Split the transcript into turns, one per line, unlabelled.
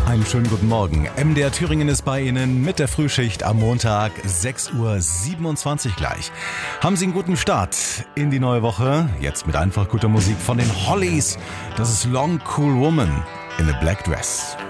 Einen schönen guten Morgen. MDR Thüringen ist bei Ihnen mit der Frühschicht am Montag, 6:27 Uhr gleich. Haben Sie einen guten Start in die neue Woche? Jetzt mit einfach guter Musik von den Hollies. Das ist Long Cool Woman in a Black Dress.